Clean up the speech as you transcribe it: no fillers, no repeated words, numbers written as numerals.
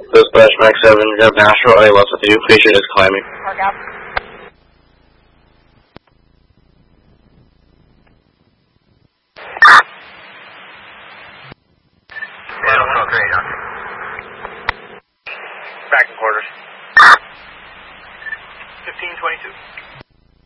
This Splash Max 7, you have Nashville LA left with you. Patient is climbing. Park out. Back in quarters. 1522.